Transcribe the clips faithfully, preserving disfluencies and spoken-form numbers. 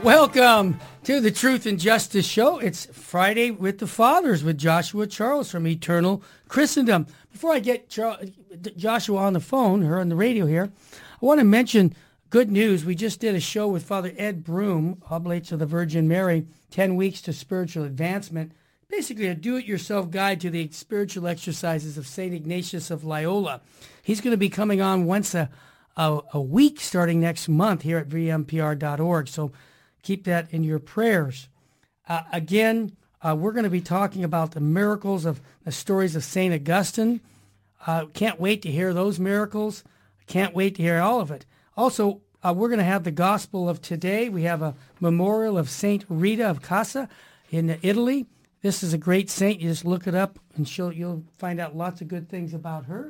Welcome to the Truth and Justice Show. It's Friday with the Fathers with Joshua Charles from Eternal Christendom. Before I get Char- Joshua on the phone, or on the radio here, I want to mention good news. We just did a show with Father Ed Broom, Oblates of the Virgin Mary, ten weeks to Spiritual Advancement. Basically a do-it-yourself guide to the spiritual exercises of Saint Ignatius of Loyola. He's going to be coming on once a, a, a week starting next month here at v m p r dot org. So keep that in your prayers. Uh, again, uh, we're going to be talking about the miracles of the stories of Saint Augustine. Uh, can't wait to hear those miracles. Can't wait to hear all of it. Also, uh, we're going to have the gospel of today. We have a memorial of Saint Rita of Cassa in Italy. This is a great saint. You just look it up and she'll, you'll find out lots of good things about her.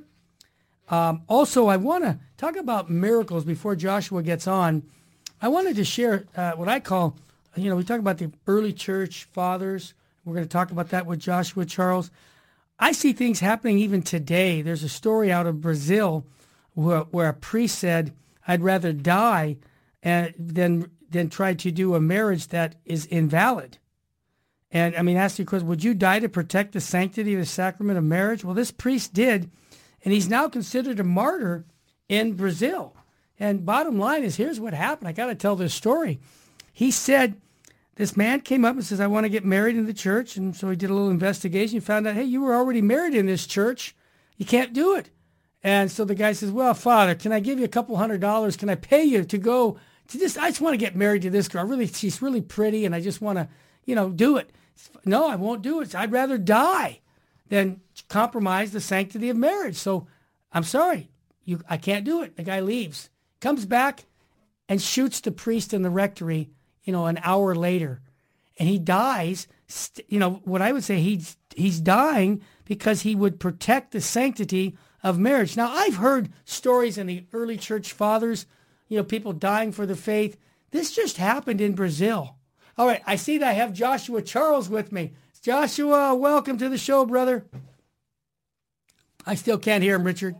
Um, also, I want to talk about miracles before Joshua gets on. I wanted to share uh, what I call, you know, we talk about the early church fathers. We're going to talk about that with Joshua Charles. I see things happening even today. There's a story out of Brazil where, where a priest said, I'd rather die and, than, than try to do a marriage that is invalid. And, I mean, ask you a question, would you die to protect the sanctity of the sacrament of marriage? Well, this priest did, and he's now considered a martyr in Brazil. And bottom line is, here's what happened. I got to tell this story. He said, this man came up and says, I want to get married in the church. And so he did a little investigation. He found out, hey, you were already married in this church. You can't do it. And so the guy says, well, Father, can I give you a couple hundred dollars? Can I pay you to go to this? I just want to get married to this girl. Really, she's really pretty, and I just want to, you know, do it. No, I won't do it. I'd rather die than compromise the sanctity of marriage. So I'm sorry. You, I can't do it. The guy leaves. Comes back and shoots the priest in the rectory, you know, an hour later. And he dies. You know, what I would say, he's, he's dying because he would protect the sanctity of marriage. Now, I've heard stories in the early church fathers, you know, people dying for the faith. This just happened in Brazil. All right, I see that I have Joshua Charles with me. Joshua, welcome to the show, brother. I still can't hear him, Richard.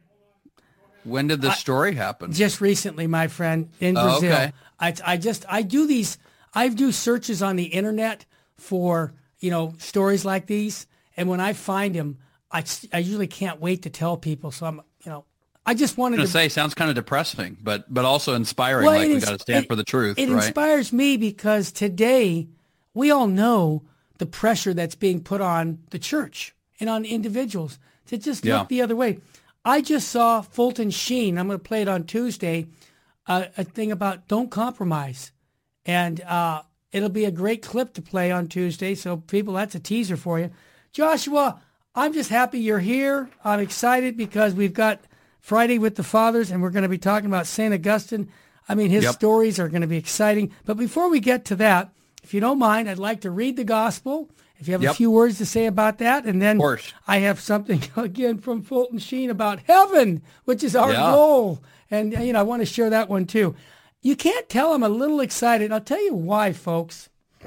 When did this story happen? Just recently, my friend, in Oh, Brazil. okay. I, I just, I do these, I do searches on the internet for, you know, stories like these. And when I find them, I, I usually can't wait to tell people. So I'm, you know, I just wanted I was to going to say, sounds kind of depressing, but but also inspiring. Well, like it we is- got to stand it- for the truth, It right? inspires me because today we all know the pressure that's being put on the church and on individuals to just Yeah. look the other way. I just saw Fulton Sheen. I'm going to play it on Tuesday. Uh, a thing about don't compromise, and uh, it'll be a great clip to play on Tuesday. So people, that's a teaser for you. Joshua, I'm just happy you're here. I'm excited because we've got Friday with the Fathers, and we're going to be talking about Saint Augustine. I mean, his Yep. stories are going to be exciting. But before we get to that, if you don't mind, I'd like to read the gospel. If you have Yep. a few words to say about that, and then course. I have something again from Fulton Sheen about heaven, which is our Yeah. goal. And, you know, I want to share that one too. You can't tell I'm a little excited. I'll tell you why, folks.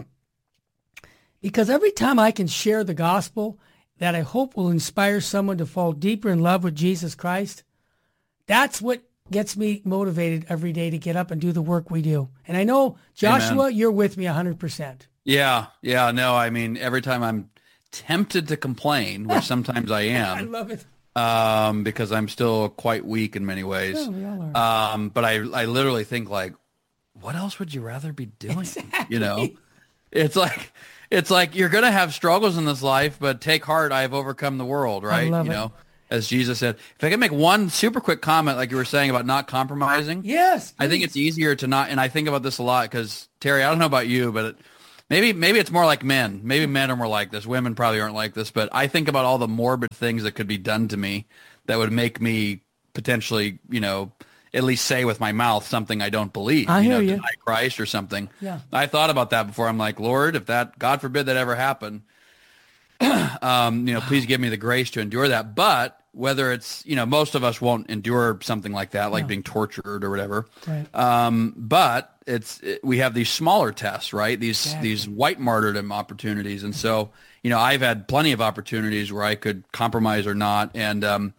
Because every time I can share the gospel that I hope will inspire someone to fall deeper in love with Jesus Christ, that's what gets me motivated every day to get up and do the work we do. And I know, Joshua, Amen. you're with me one hundred percent. Yeah, yeah, no, I mean, every time I'm tempted to complain, which sometimes I I am, love it. um, because I'm still quite weak in many ways. Yeah, we all are. Um, but I, I literally think like, what else would you rather be doing? You know, it's like, it's like you're going to have struggles in this life, but take heart, I have overcome the world, right? love you it. know, as Jesus said. If I can make one super quick comment, like you were saying about not compromising. Yes. I think please. it's easier to not, and I think about this a lot because Terry, I don't know about you, but it, maybe maybe it's more like men. Maybe men are more like this. Women probably aren't like this, but I think about all the morbid things that could be done to me that would make me potentially, you know, at least say with my mouth something I don't believe. I you hear know, you. deny Christ or something. Yeah. I thought about that before. I'm like, Lord, if that, God forbid that ever happened, um, you know, please give me the grace to endure that. But whether it's, you know, most of us won't endure something like that, like No. being tortured or whatever. Right. Um, but it's, it, we have these smaller tests, right? These, Exactly. these white martyrdom opportunities. And so, you know, I've had plenty of opportunities where I could compromise or not. And, um,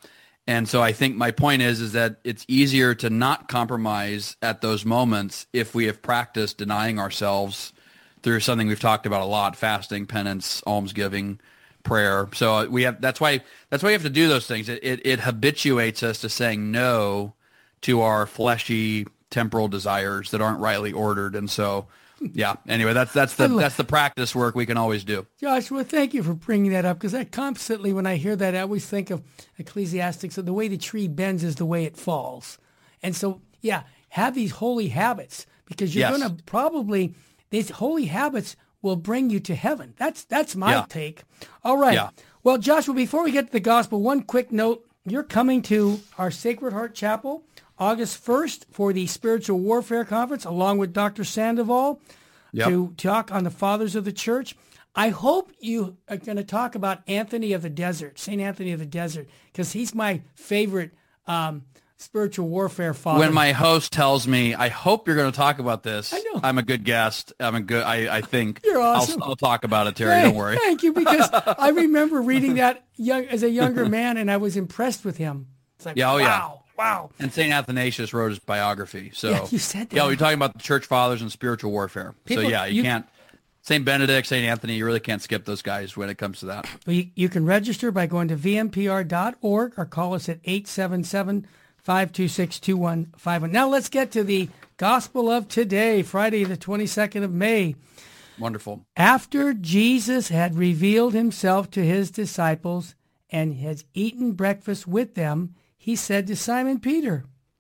And so I think my point is, is that it's easier to not compromise at those moments if we have practiced denying ourselves through something we've talked about a lot: fasting, penance, almsgiving, prayer. So we have, that's why, that's why you have to do those things. It, it, it habituates us to saying no to our fleshy temporal desires that aren't rightly ordered. And so, yeah, anyway, that's, that's the, that's the practice work we can always do. Joshua, thank you for bringing that up, because I constantly, when I hear that, I always think of Ecclesiastics, of the way the tree bends is the way it falls. And so, yeah, have these holy habits, because you're Yes. going to probably, these holy habits will bring you to heaven. That's that's my Yeah. take. All right. Yeah. Well, Joshua, before we get to the gospel, one quick note. You're coming to our Sacred Heart Chapel August first for the Spiritual Warfare Conference, along with Doctor Sandoval, Yep. to talk on the Fathers of the Church. I hope you are going to talk about Anthony of the Desert, Saint Anthony of the Desert, because he's my favorite um, spiritual warfare father. When my host tells me, I hope you're going to talk about this, I know. I'm a good guest. I'm a good, I, I think You're awesome. I'll, I'll talk about it, Terry. Hey, Don't worry. Thank you, because I remember reading that young as a younger man, and I was impressed with him. It's like, Yeah, oh, yeah. wow, wow. And Saint Athanasius wrote his biography. So Yeah, you said that. Yeah, we're talking about the church fathers and spiritual warfare. People- so yeah, you, you- can't. Saint Benedict, Saint Anthony, you really can't skip those guys when it comes to that. Well, you, you can register by going to v m p r dot org or call us at eight seven seven, five two six, two one five one. Now let's get to the gospel of today, Friday the twenty-second of May. Wonderful. After Jesus had revealed himself to his disciples and has eaten breakfast with them, he said to Simon Peter,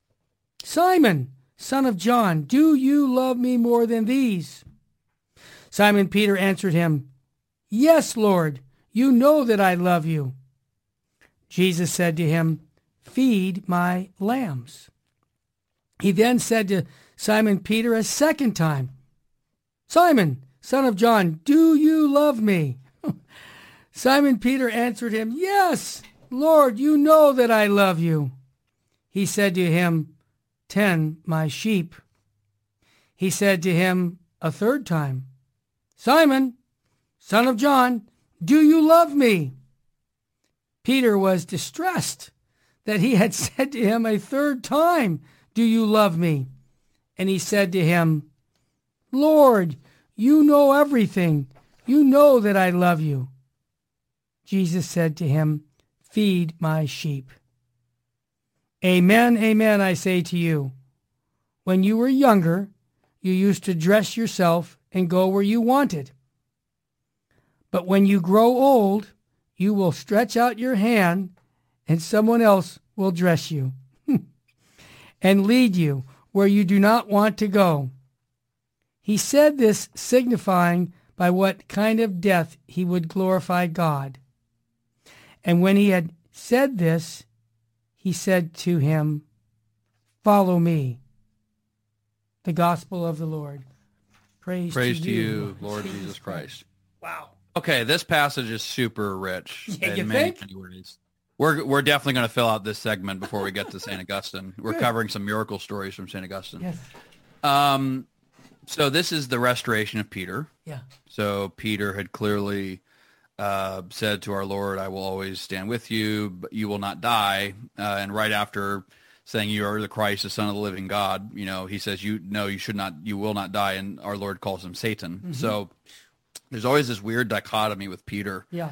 "Simon, son of John, do you love me more than these?" Simon Peter answered him, "Yes, Lord, you know that I love you." Jesus said to him, "Feed my lambs." He then said to Simon Peter a second time, "Simon, son of John, do you love me?" Simon Peter answered him, "Yes, Lord, you know that I love you." He said to him, "Tend my sheep." He said to him a third time, "Simon, son of John, do you love me?" Peter was distressed that he had said to him a third time, "Do you love me?" And he said to him, "Lord, you know everything. You know that I love you." Jesus said to him, "Feed my sheep." Amen, amen, I say to you. When you were younger, you used to dress yourself and go where you wanted. But when you grow old, you will stretch out your hand and someone else will dress you and lead you where you do not want to go. He said this, signifying by what kind of death he would glorify God. And when he had said this, he said to him, "Follow me." The gospel of the Lord. Praise, Praise to, to you, you, Lord Jesus Christ. Wow. Okay, this passage is super rich Yeah, in you many, think? many ways. We're we're definitely going to fill out this segment before we get to Saint Augustine. We're Good. covering some miracle stories from Saint Augustine. Yes. Um, so this is the restoration of Peter. Yeah. So Peter had clearly uh, said to our Lord, "I will always stand with you, but you will not die." Uh, and right after saying, "You are the Christ, the Son of the living God," you know, he says, "You no, you should not, you will not die." And our Lord calls him Satan. Mm-hmm. So there's always this weird dichotomy with Peter Yeah.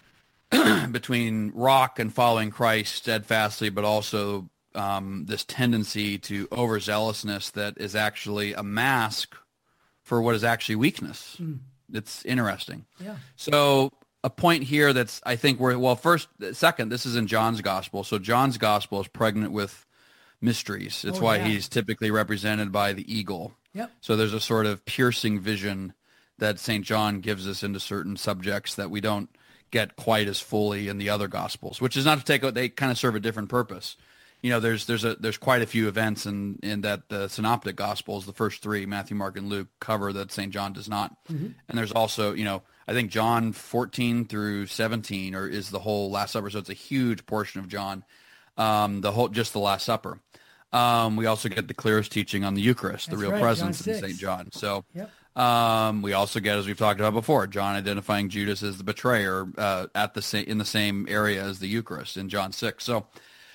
between rock and following Christ steadfastly, but also um, this tendency to overzealousness that is actually a mask for what is actually weakness. Mm. It's interesting. Yeah. So a point here that's, I think we're, well, first, second, this is in John's gospel. So John's gospel is pregnant with mysteries. It's Oh, why yeah. he's typically represented by the eagle. Yep. So there's a sort of piercing vision that Saint John gives us into certain subjects that we don't get quite as fully in the other gospels, which is not to take out, they kind of serve a different purpose. You know, there's there's a there's quite a few events in, in that the synoptic gospels, the first three, Matthew, Mark, and Luke, cover that Saint John does not. Mm-hmm. And there's also, you know, I think John fourteen through seventeen or is the whole Last Supper, so it's a huge portion of John, um, the whole just the Last Supper. Um, we also get the clearest teaching on the Eucharist, That's the real right, presence John in six. Saint John. So Yep. um, we also get, as we've talked about before, John identifying Judas as the betrayer uh, at the sa- in the same area as the Eucharist in John six. So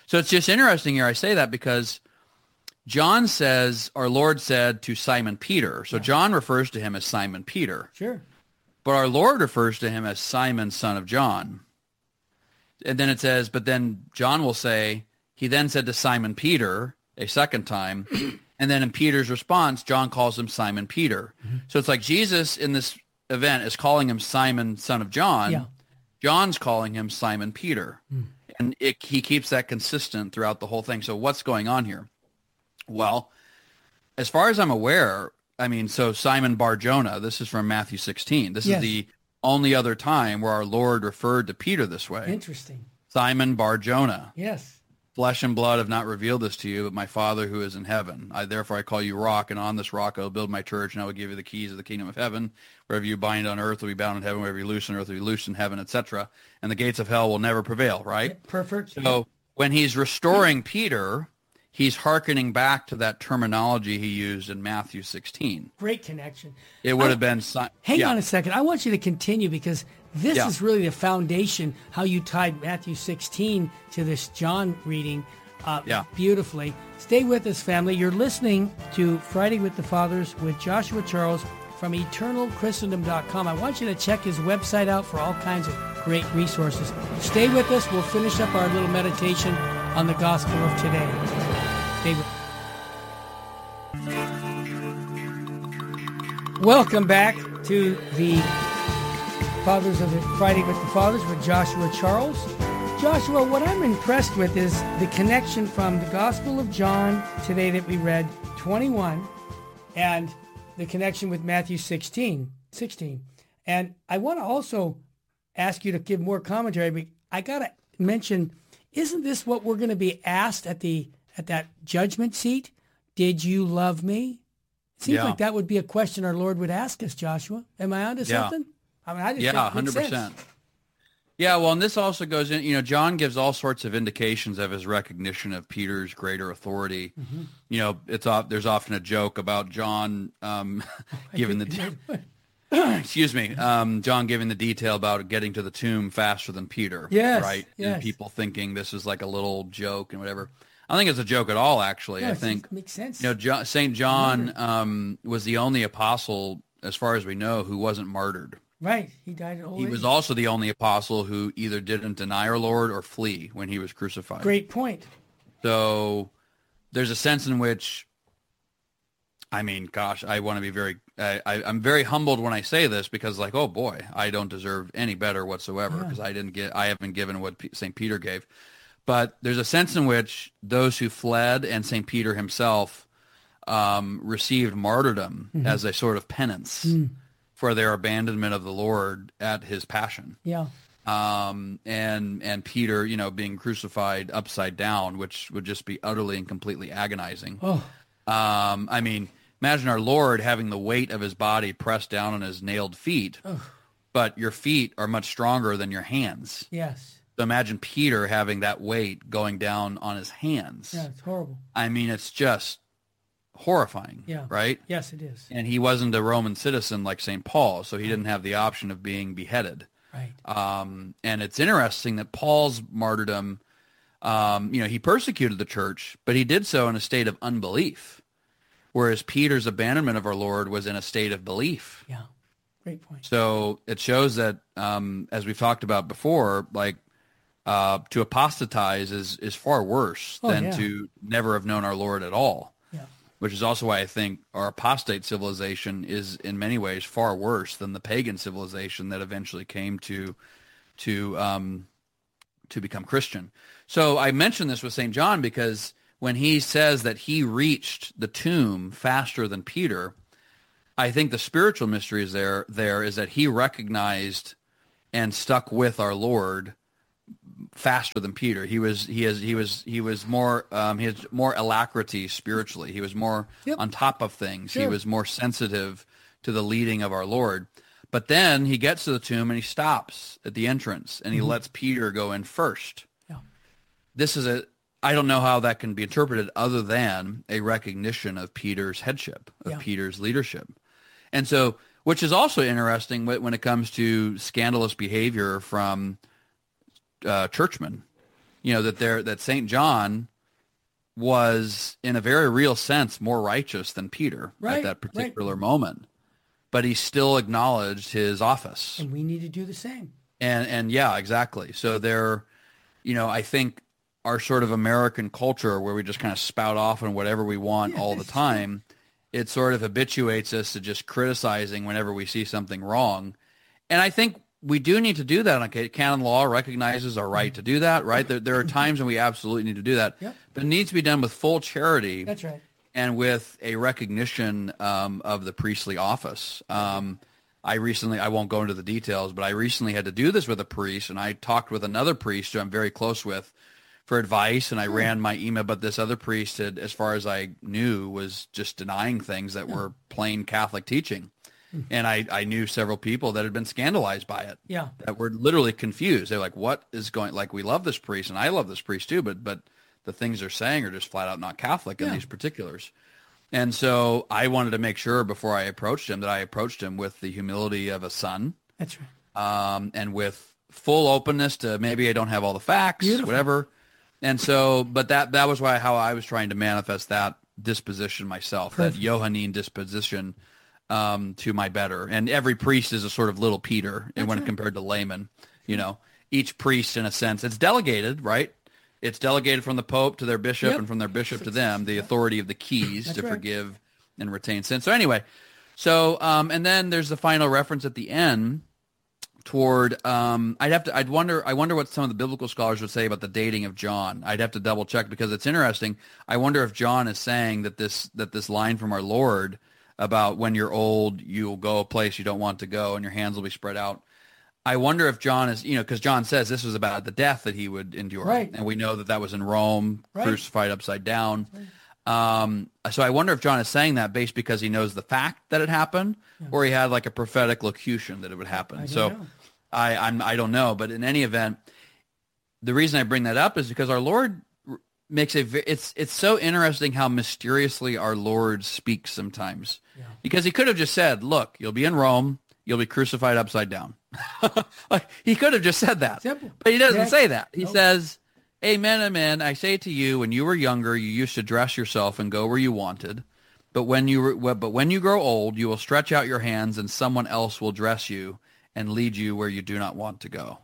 So it's just interesting here. I say that because John says, our Lord said to Simon Peter. So yeah. John refers to him as Simon Peter. Sure. But our Lord refers to him as Simon, son of John. And then it says, but then John will say, he then said to Simon Peter a second time. And then in Peter's response, John calls him Simon Peter. Mm-hmm. So it's like Jesus in this event is calling him Simon, son of John. Yeah. John's calling him Simon Peter. Mm. And it, he keeps that consistent throughout the whole thing. So what's going on here? Well, as far as I'm aware, I mean, so Simon Bar-Jonah, this is from Matthew sixteen. This yes. is the only other time where our Lord referred to Peter this way. Interesting. Simon Bar-Jonah. Yes. Flesh and blood have not revealed this to you, but my Father who is in heaven. I therefore I call you rock, and on this rock I will build my church, and I will give you the keys of the kingdom of heaven. Wherever you bind on earth will be bound in heaven, wherever you loose on earth will be loosed in heaven, et cetera. And the gates of hell will never prevail, right? Perfect. So when he's restoring Peter, he's hearkening back to that terminology he used in Matthew sixteen. Great connection. It would I, have been... Si- hang yeah. on a second. I want you to continue because this yeah. is really the foundation, how you tied Matthew sixteen to this John reading uh, yeah. beautifully. Stay with us, family. You're listening to Friday with the Fathers with Joshua Charles from eternal christendom dot com. I want you to check his website out for all kinds of great resources. Stay with us. We'll finish up our little meditation on the gospel of today. Stay with Welcome back to the Fathers of the Friday with the Fathers with Joshua Charles. Joshua, what I'm impressed with is the connection from the Gospel of John today that we read, twenty-one, and the connection with Matthew sixteen, sixteen. And I want to also ask you to give more commentary, but I got to mention, isn't this what we're going to be asked at the at that judgment seat? Did you love me? Seems yeah. like that would be a question our Lord would ask us, Joshua. Am I onto yeah. something? I mean, I just yeah, think it one hundred makes percent. sense. Yeah, well, and this also goes in, you know, John gives all sorts of indications of his recognition of Peter's greater authority. Mm-hmm. You know, it's there's often a joke about John um, giving the, excuse me, um, John giving the detail about getting to the tomb faster than Peter. Yes, right? Yes. And people thinking this is like a little joke and whatever. I don't think it's a joke at all, actually. No, I think, makes sense. you know, John, Saint John um, was the only apostle, as far as we know, who wasn't martyred. Right. He died at old He age. was also the only apostle who either didn't deny our Lord or flee when he was crucified. Great point. So there's a sense in which, I mean, gosh, I want to be very, I, I, I'm very humbled when I say this because like, oh boy, I don't deserve any better whatsoever because yeah. I didn't get, I haven't given what P- Saint Peter gave. But there's a sense in which those who fled and Saint Peter himself um, received martyrdom mm-hmm. as a sort of penance. Mm. for their abandonment of the Lord at his passion. Yeah. Um, and and Peter, you know, being crucified upside down, which would just be utterly and completely agonizing. Oh. Um, I mean, imagine our Lord having the weight of his body pressed down on his nailed feet, oh. but your feet are much stronger than your hands. Yes. So imagine Peter having that weight going down on his hands. Yeah, it's horrible. I mean, it's just horrifying, yeah. right? Yes, it is. And he wasn't a Roman citizen like Saint Paul, so he didn't have the option of being beheaded. Right. Um, and it's interesting that Paul's martyrdom, um, you know, he persecuted the church, but he did so in a state of unbelief, whereas Peter's abandonment of our Lord was in a state of belief. Yeah, great point. So it shows that, um, as we've talked about before, like uh, to apostatize is, is far worse oh, than yeah. to never have known our Lord at all. Yeah. Which is also why I think our apostate civilization is in many ways far worse than the pagan civilization that eventually came to to um, to become Christian. So I mentioned this with Saint John because when he says that he reached the tomb faster than Peter, I think the spiritual mystery is there, there is that he recognized and stuck with our Lord faster than Peter. He was he is he was he was more um he had more alacrity spiritually. He was more yep. on top of things. Sure. He was more sensitive to the leading of our Lord. But then he gets to the tomb and he stops at the entrance and he mm-hmm. lets Peter go in first. Yeah. This is a I don't know how that can be interpreted other than a recognition of Peter's headship, of yeah. Peter's leadership. And so, which is also interesting when it comes to scandalous behavior from Uh, churchmen. you know, that there that Saint John was in a very real sense more righteous than Peter right, at that particular right. moment, but he still acknowledged his office. And we need to do the same. And and yeah, exactly. So there, you know, I think our sort of American culture where we just kind of spout off on whatever we want yeah, all the time, true. It sort of habituates us to just criticizing whenever we see something wrong. And I think we do need to do that. Okay, canon law recognizes our right to do that, right? There, there are times when we absolutely need to do that. Yep. But it needs to be done with full charity. That's right. And with a recognition um, of the priestly office. Um, I recently, I won't go into the details, but I recently had to do this with a priest, and I talked with another priest who I'm very close with for advice, and I sure. ran my email, but this other priest, had, as far as I knew, was just denying things that yeah. were plain Catholic teaching. And I, I knew several people that had been scandalized by it. Yeah. That were literally confused. They're like, what is going, like, we love this priest, and I love this priest too, but but the things they're saying are just flat out not Catholic in yeah. these particulars. And so I wanted to make sure before I approached him that I approached him with the humility of a son. That's right. Um, and with full openness to maybe I don't have all the facts, Beautiful. Whatever. And so, but that, that was why, how I was trying to manifest that disposition myself, Perfect. That Johannine disposition um, to my better. And every priest is a sort of little Peter That's when right. compared to layman, you know, each priest in a sense, it's delegated, right? It's delegated from the Pope to their bishop yep. and from their bishop to them, the authority of the keys That's to right. forgive and retain sin. So anyway, so, um, and then there's the final reference at the end toward, um, I'd have to, I'd wonder, I wonder what some of the biblical scholars would say about the dating of John. I'd have to double check because it's interesting. I wonder if John is saying that this, that this line from our Lord about when you're old, you'll go a place you don't want to go and your hands will be spread out. I wonder if John is, you know, because John says this was about the death that he would endure. Right. And we know that that was in Rome, right. crucified upside down. Right. Um, so I wonder if John is saying that based because he knows the fact that it happened yeah. or he had like a prophetic locution that it would happen. I so know. I, I'm, I don't know. But in any event, the reason I bring that up is because our Lord makes a, it's, it's so interesting how mysteriously our Lord speaks sometimes. Yeah. Because he could have just said, look, you'll be in Rome, you'll be crucified upside down. Like, he could have just said that, Simple. But he doesn't yeah. say that. He nope. says, amen, amen. I say to you, when you were younger, you used to dress yourself and go where you wanted. But when you were, but when you grow old, you will stretch out your hands and someone else will dress you and lead you where you do not want to go.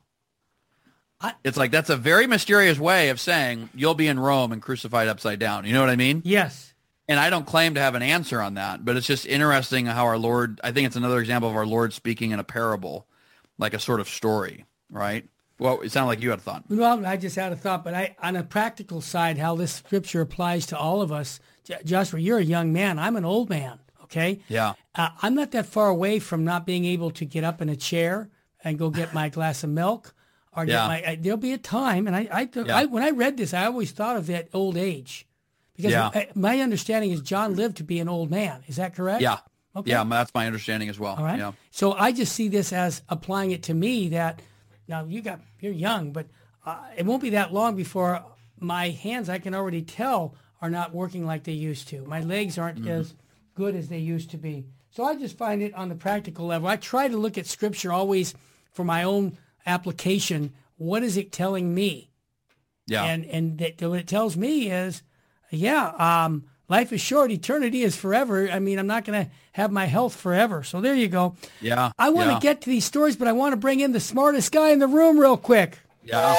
I, it's like, that's a very mysterious way of saying you'll be in Rome and crucified upside down. You know what I mean? Yes. And I don't claim to have an answer on that, but it's just interesting how our Lord, I think it's another example of our Lord speaking in a parable, like a sort of story, right? Well, it sounded like you had a thought. Well, I just had a thought, but I, on a practical side, how this scripture applies to all of us. Joshua, you're a young man. I'm an old man, okay? Yeah. Uh, I'm not that far away from not being able to get up in a chair and go get my glass of milk. Or yeah. get my, I, there'll be a time, and I, I, yeah. I, when I read this, I always thought of that old age. Because yeah. I, my understanding is John lived to be an old man. Is that correct? Yeah. Okay. Yeah, that's my understanding as well. All right. Yeah. So I just see this as applying it to me that, now you got, you're young, but uh, it won't be that long before my hands, I can already tell, are not working like they used to. My legs aren't mm-hmm. as good as they used to be. So I just find it on the practical level. I try to look at Scripture always for my own application. What is it telling me? Yeah. And and that, what it tells me is, yeah, um, life is short. Eternity is forever. I mean, I'm not going to have my health forever. So there you go. Yeah. I want to yeah. get to these stories, but I want to bring in the smartest guy in the room real quick. Yeah.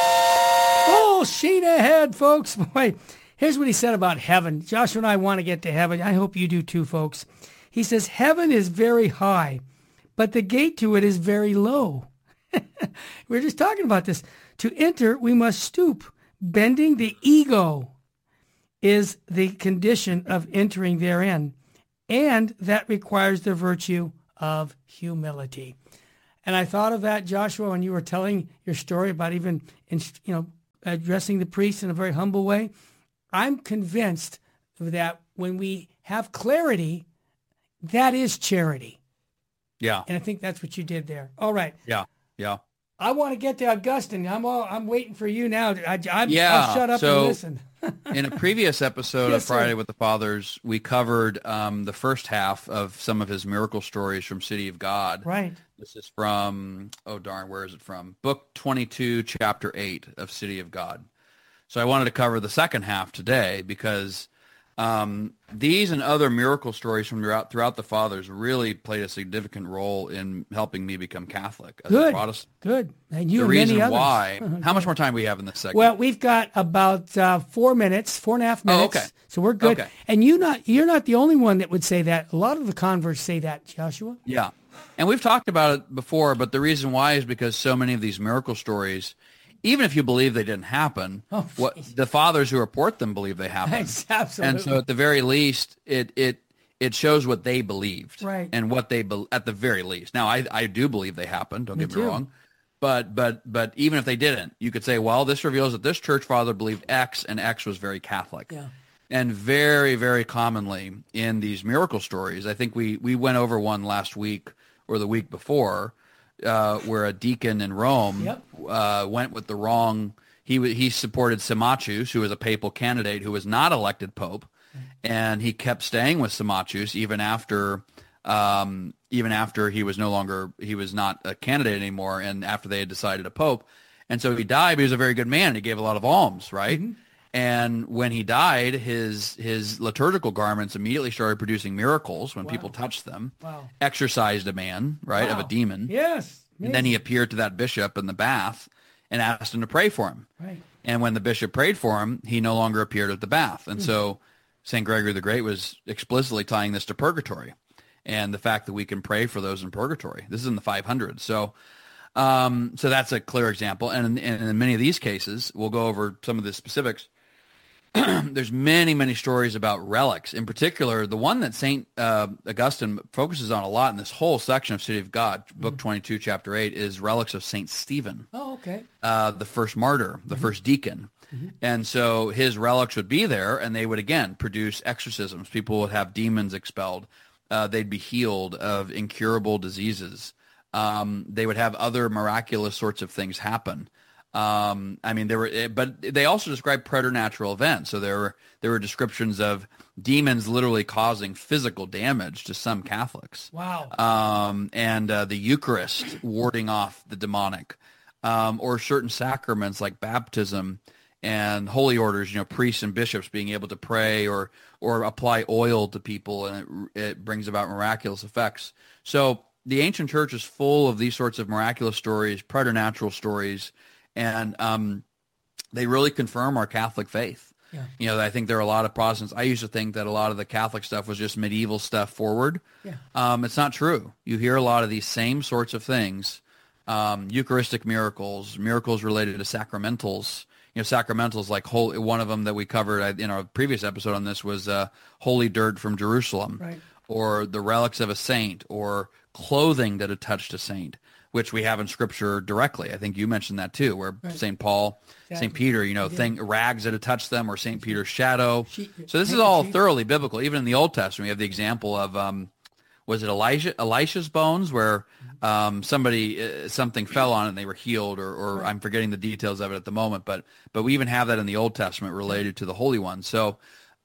Oh, Sheena ahead, folks. Boy, here's what he said about heaven. Joshua and I want to get to heaven. I hope you do too, folks. He says, heaven is very high, but the gate to it is very low. We were just talking about this. To enter, we must stoop. Bending the ego is the condition of entering therein, and that requires the virtue of humility. And I thought of that, Joshua, when you were telling your story about even, you know, addressing the priest in a very humble way. I'm convinced that when we have clarity, that is charity. Yeah. And I think that's what you did there. All right. Yeah. Yeah. I want to get to Augustine. I'm all, I'm waiting for you now. I, I'm, yeah. I'll shut up so, and listen. In a previous episode yes, of Friday sir. with the Fathers, we covered um, the first half of some of his miracle stories from City of God. Right. This is from, oh darn, where is it from? Book twenty-two, chapter eight of City of God. So I wanted to cover the second half today because um, these and other miracle stories from throughout, throughout the fathers really played a significant role in helping me become Catholic as Good, a Protestant. good. And you The and reason many others. why, how much more time do we have in this segment? Well, we've got about uh, four minutes, four and a half minutes. Oh, okay. So we're good. Okay. And you not you're not the only one that would say that. A lot of the converts say that, Joshua. Yeah. And we've talked about it before, but the reason why is because so many of these miracle stories, even if you believe they didn't happen, Oh, what the fathers who report them believe they happened. That's absolutely. And so at the very least, it it it shows what they believed. Right. And what they, be, at the very least. Now, I, I do believe they happened. Don't Me get me too. wrong. But, but, but even if they didn't, you could say, well, this reveals that this church father believed X and X was very Catholic. Yeah. And very, very commonly in these miracle stories, I think we, we went over one last week or the week before, uh, where a deacon in Rome Yep. uh, went with the wrong. He w- he supported Symmachus, who was a papal candidate who was not elected pope, and he kept staying with Symmachus even after um, even after he was no longer he was not a candidate anymore, and after they had decided a pope. And so he died, but he was a very good man. He gave a lot of alms, right? Mm-hmm. And when he died, his his liturgical garments immediately started producing miracles when people touched them. Wow. Exorcised a man, right, of a Wow. demon. Yes. And then he appeared to that bishop in the bath and asked him to pray for him. Right. And when the bishop prayed for him, he no longer appeared at the bath. And so Saint Gregory the Great was explicitly tying this to purgatory and the fact that we can pray for those in purgatory. This is in the five hundreds. So um, so that's a clear example. And in, and in many of these cases, we'll go over some of the specifics. There's many, many stories about relics. In particular, the one that Saint uh, Augustine focuses on a lot in this whole section of City of God, Book twenty-two, Chapter eight, is relics of Saint Stephen, Oh, okay. uh, the first martyr, the first deacon. And so his relics would be there, and they would, again, produce exorcisms. People would have demons expelled. Uh, they'd be healed of incurable diseases. Um, they would have other miraculous sorts of things happen. Um, I mean, there were, but they also described preternatural events. So there were there were descriptions of demons literally causing physical damage to some Catholics. Wow. Um, and uh, the Eucharist warding off the demonic, um, or certain sacraments like baptism and holy orders. You know, priests and bishops being able to pray or or apply oil to people, and it, it brings about miraculous effects. So the ancient church is full of these sorts of miraculous stories, preternatural stories. And um, they really confirm our Catholic faith. Yeah. You know, I think there are a lot of Protestants. I used to think that a lot of the Catholic stuff was just medieval stuff forward. Yeah. Um, it's not true. You hear a lot of these same sorts of things, um, Eucharistic miracles, miracles related to sacramentals. You know, sacramentals like holy, one of them that we covered in our previous episode on this was uh, holy dirt from Jerusalem, Right. or the relics of a saint, or clothing that had touched a saint, which we have in Scripture directly. I think you mentioned that too, where Right. Saint Paul, Exactly. Saint Peter, you know, thing, rags that had touched them, or Saint Peter's shadow. She- So this is handkerchief. all thoroughly biblical. Even in the Old Testament, we have the example of, um, was it Elijah, Elisha's bones, where um, somebody, uh, something fell on it and they were healed, or, or Right. I'm forgetting the details of it at the moment, but but we even have that in the Old Testament related to the Holy One. So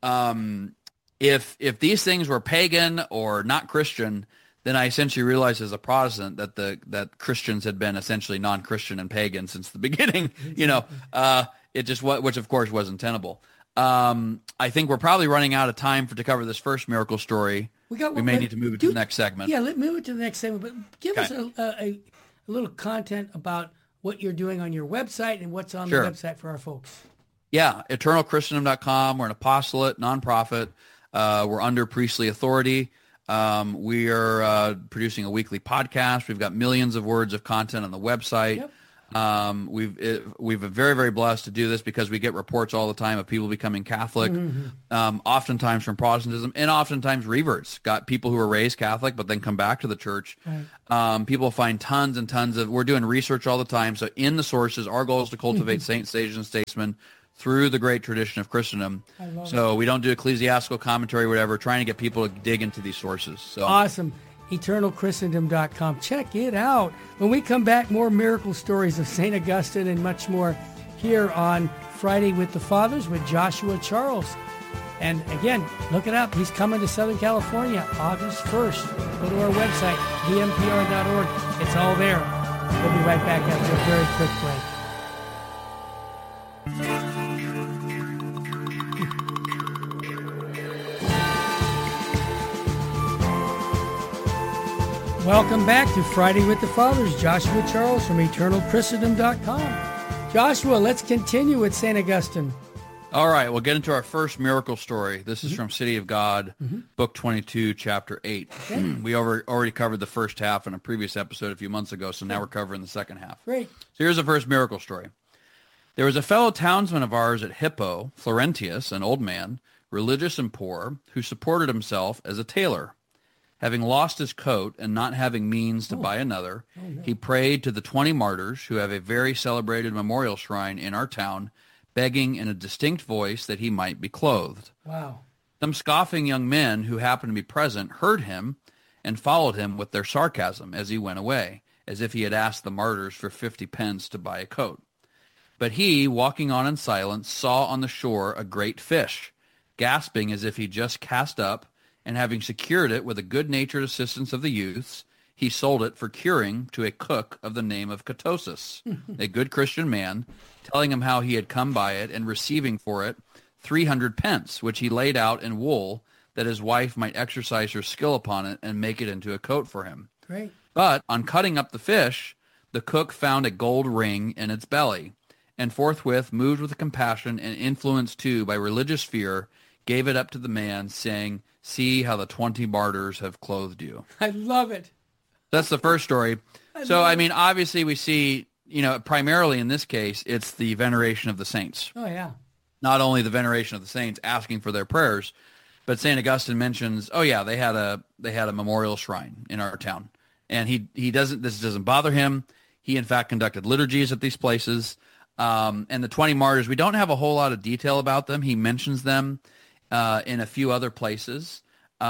um, if if these things were pagan or not Christian, then I essentially realized as a Protestant that the that Christians had been essentially non-Christian and pagan since the beginning. You know, uh, it just what which of course wasn't tenable. Um, I think we're probably running out of time for to cover this first miracle story. We got. We may need to move it to do- the next segment. Yeah, let move it to the next segment. But give us Okay. a, a, a, a little content about what you're doing on your website and what's on Sure. the website for our folks. Yeah, eternal christendom dot com. We're an apostolate, nonprofit. Uh, we're under priestly authority. Um, we are uh, producing a weekly podcast. We've got millions of words of content on the website. Yep. Um, we've it, we've been very, very blessed to do this because we get reports all the time of people becoming Catholic, um, oftentimes from Protestantism, and oftentimes reverts. Got people who were raised Catholic but then come back to the church. Right. Um, people find tons and tons of. We're doing research all the time. So in the sources, our goal is to cultivate saints, sages, and statesmen through the great tradition of Christendom. I love So we don't do ecclesiastical commentary, whatever. Trying to get people to dig into these sources. So Awesome. eternal christendom dot com. Check it out. When we come back, more miracle stories of Saint Augustine and much more here on Friday with the Fathers with Joshua Charles. And again, look it up. He's coming to Southern California August first. Go to our website, d m p r dot org. It's all there. We'll be right back after a very quick break. Welcome back to Friday with the Fathers. Joshua Charles from eternal christendom dot com. Joshua, let's continue with Saint Augustine. All right, we'll get into our first miracle story. This is mm-hmm. from City of God, mm-hmm. book twenty-two, chapter eight. Okay. We over, already covered the first half in a previous episode a few months ago, so now we're covering the second half. Great. So here's the first miracle story. There was a fellow townsman of ours at Hippo, Florentius, an old man, religious and poor, who supported himself as a tailor. Having lost his coat and not having means to oh. buy another, oh, no. he prayed to the twenty martyrs who have a very celebrated memorial shrine in our town, begging in a distinct voice that he might be clothed. Wow. Some scoffing young men who happened to be present heard him and followed him with their sarcasm as he went away, as if he had asked the martyrs for fifty pence to buy a coat. But he, walking on in silence, saw on the shore a great fish, gasping as if he just cast up, and having secured it with the good-natured assistance of the youths, he sold it for curing to a cook of the name of Catosus, a good Christian man, telling him how he had come by it and receiving for it three hundred pence, which he laid out in wool, that his wife might exercise her skill upon it and make it into a coat for him. Great. But on cutting up the fish, the cook found a gold ring in its belly, and forthwith, moved with compassion and influenced too by religious fear, gave it up to the man, saying, "See how the twenty martyrs have clothed you." I love it. That's the first story. I so, I mean, obviously we see, you know, primarily in this case, it's the veneration of the saints. Oh, yeah. Not only the veneration of the saints asking for their prayers, but Saint Augustine mentions, oh, yeah, they had a they had a memorial shrine in our town. And he, he doesn't, this doesn't bother him. He, in fact, conducted liturgies at these places. Um, and the twenty martyrs, we don't have a whole lot of detail about them. He mentions them uh, in a few other places.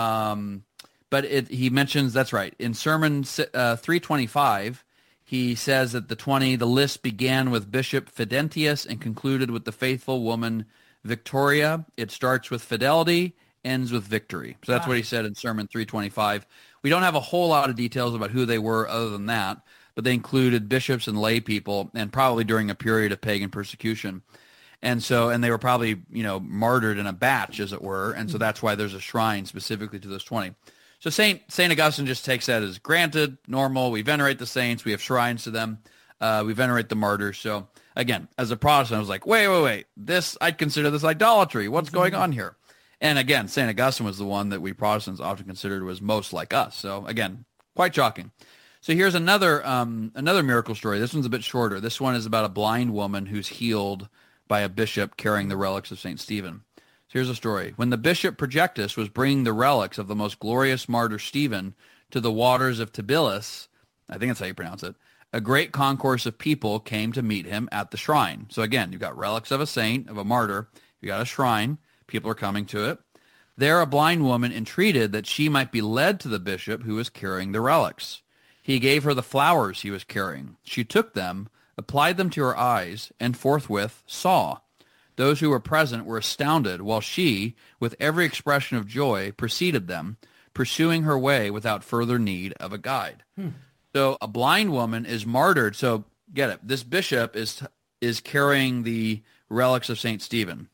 Um, but it, he mentions, that's right, in Sermon uh, three twenty-five, he says that the twenty, the list began with Bishop Fidentius and concluded with the faithful woman Victoria. It starts with fidelity, ends with victory. So that's wow. what he said in Sermon three twenty-five. We don't have a whole lot of details about who they were other than that, but they included bishops and lay people, and probably during a period of pagan persecution. And so, and they were probably, you know, martyred in a batch, as it were, and so that's why there's a shrine specifically to those twenty. So Saint Saint Augustine just takes that as granted, normal. We venerate the saints. We have shrines to them. Uh, we venerate the martyrs. So again, as a Protestant, I was like, wait, wait, wait. This, I'd consider this idolatry. What's going on here? And again, Saint Augustine was the one that we Protestants often considered was most like us. So again, quite shocking. So here's another um, another miracle story. This one's a bit shorter. This one is about a blind woman who's healed by a bishop carrying the relics of Saint Stephen. So here's a story. When the bishop Projectus was bringing the relics of the most glorious martyr Stephen to the waters of Tibillus, I think that's how you pronounce it, a great concourse of people came to meet him at the shrine. So again, you've got relics of a saint, of a martyr. You got a shrine. People are coming to it. There a blind woman entreated that she might be led to the bishop who was carrying the relics. He gave her the flowers he was carrying. She took them, applied them to her eyes, and forthwith saw. Those who were present were astounded, while she, with every expression of joy, preceded them, pursuing her way without further need of a guide. Hmm. So a blind woman is martyred. So get it. This bishop is is carrying the relics of Saint Stephen.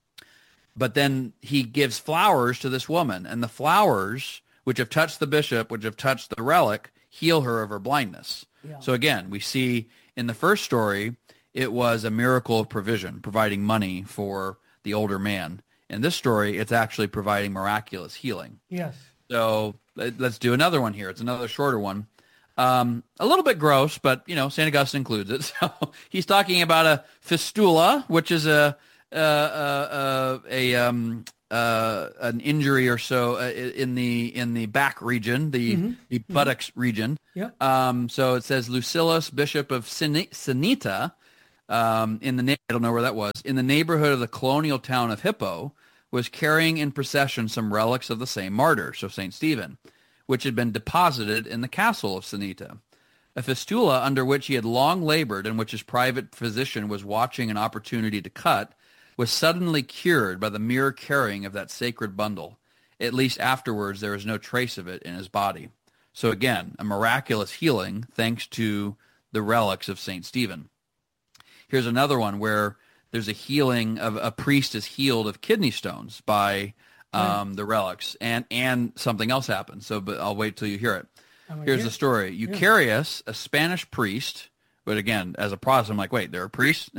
But then he gives flowers to this woman, and the flowers, which have touched the bishop, which have touched the relic, heal her of her blindness. Yeah. So again, we see in the first story, it was a miracle of provision, providing money for the older man. In this story, it's actually providing miraculous healing. Yes. So let's do another one here. It's another shorter one. Um, a little bit gross, but, you know, Saint Augustine includes it. So he's talking about a fistula, which is a uh, uh, uh, a um, uh, an injury or so uh, in the in the back region, the mm-hmm. the buttocks mm-hmm. region. Yep. Um, so it says Lucilius, bishop of Sinita, um, in the I don't know where that was, in the neighborhood of the colonial town of Hippo, was carrying in procession some relics of the same martyr, so Saint Stephen, which had been deposited in the castle of Sinita. A fistula under which he had long labored and which his private physician was watching an opportunity to cut, was suddenly cured by the mere carrying of that sacred bundle. At least afterwards there was no trace of it in his body. So again, a miraculous healing thanks to the relics of Saint Stephen. Here's another one where there's a healing of a priest is healed of kidney stones by um, right. the relics, and and something else happens. So, but I'll wait till you hear it. Here's the story. Eucharius, a Spanish priest, but again, as a Protestant, I'm like, wait, there are priests?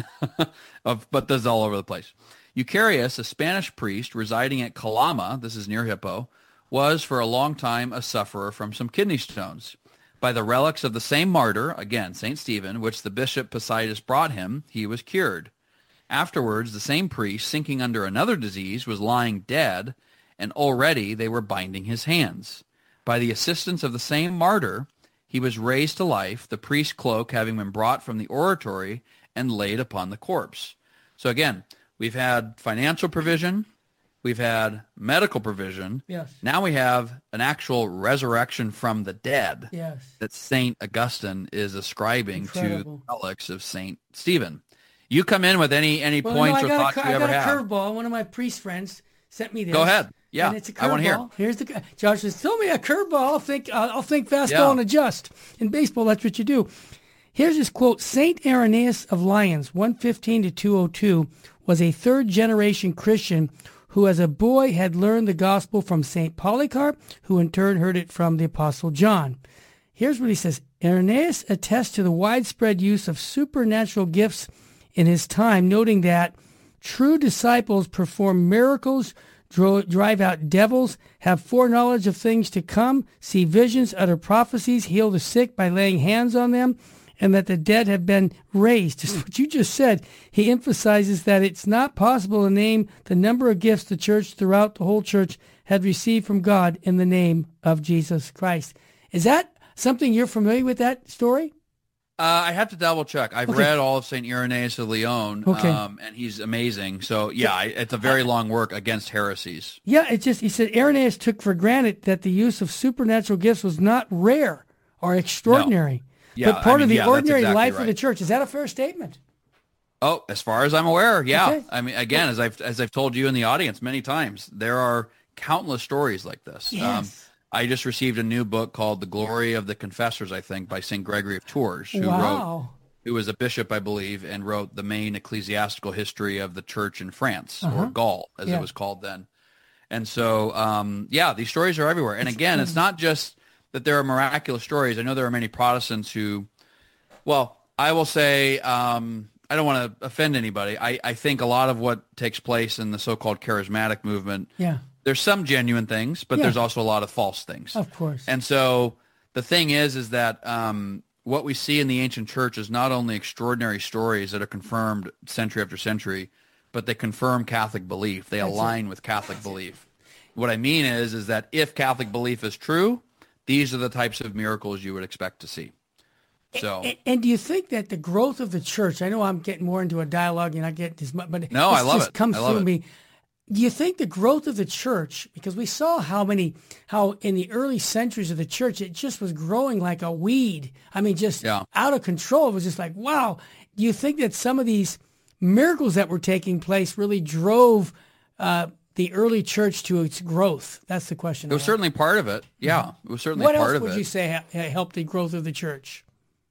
of, but this is all over the place. Eucharius, a Spanish priest residing at Calama, this is near Hippo, was for a long time a sufferer from some kidney stones. By the relics of the same martyr, again, Saint Stephen, which the bishop Poseidus brought him, he was cured. Afterwards, the same priest, sinking under another disease, was lying dead, and already they were binding his hands. By the assistance of the same martyr, he was raised to life, the priest's cloak having been brought from the oratory and laid upon the corpse. So again, we've had financial provision, we've had medical provision. Yes. Now we have an actual resurrection from the dead. Yes. That Saint Augustine is ascribing Incredible. to the relics of Saint Stephen. You come in with any any Well, points no, or I got thoughts a, you I ever got a have. curveball. One of my priest friends sent me this. Go ahead. Yeah, and it's a I wanna hear. curveball. Here's the Josh says, "Throw me a curveball. I'll think. Uh, I'll think fastball Yeah. and adjust." In baseball, that's what you do. Here's his quote: Saint Irenaeus of Lyons, one fifteen to two oh two, was a third-generation Christian who, as a boy, had learned the gospel from Saint Polycarp, who in turn heard it from the Apostle John. Here's what he says: Irenaeus attests to the widespread use of supernatural gifts in his time, noting that true disciples perform miracles, dro- drive out devils, have foreknowledge of things to come, see visions, utter prophecies, heal the sick by laying hands on them, and that the dead have been raised. Just what you just said. He emphasizes that it's not possible to name the number of gifts the church throughout the whole church had received from God in the name of Jesus Christ. Is that something you're familiar with, that story? Uh, I have to double check. I've Okay. read all of Saint Irenaeus of Lyon, Okay. um, and he's amazing. So yeah, I, it's a very long work against heresies. Yeah, it just, he said Irenaeus took for granted that the use of supernatural gifts was not rare or extraordinary, Yeah, but part I of mean, the yeah, that's ordinary exactly life right. of the church. Is that a fair statement? Oh, as far as I'm aware, yeah. Okay. I mean, again, as I've as I've told you in the audience many times, there are countless stories like this. Um, Yes. I just received a new book called "The Glory of the Confessors," I think, by Saint Gregory of Tours, who wrote, Wow. who was a bishop, I believe, and wrote the main ecclesiastical history of the church in France, Uh-huh. or Gaul, as Yeah. it was called then. And so, um, yeah, these stories are everywhere. And again, it's not just that there are miraculous stories. I know there are many Protestants who, well, I will say, um, I don't want to offend anybody. I, I think a lot of what takes place in the so-called charismatic movement, Yeah, there's some genuine things, but Yeah. there's also a lot of false things. of course. And so the thing is, is that um, what we see in the ancient church is not only extraordinary stories that are confirmed century after century, but they confirm Catholic belief. They That's align with Catholic belief. What I mean is, is that if Catholic belief is true, these are the types of miracles you would expect to see. So And, and do you think that the growth of the church, I know I'm getting more into a dialogue and I get this, but No, this I love just it. comes I love through it. me. Do you think the growth of the church, because we saw how many, how in the early centuries of the church, it just was growing like a weed. I mean, just Yeah. out of control. It was just like, wow. Do you think that some of these miracles that were taking place really drove uh, the early church to its growth? That's the question. it was certainly part of it. Yeah, it was certainly What part else of would it. you say ha- ha- helped the growth of the church?